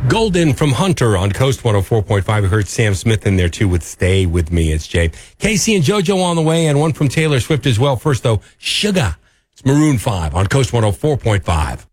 Golden from Hunter on Coast 104.5. We heard Sam Smith in there, too, with Stay With Me. It's Jay. Casey and JoJo on the way, and one from Taylor Swift as well. First, though, Sugar. It's Maroon 5 on Coast 104.5.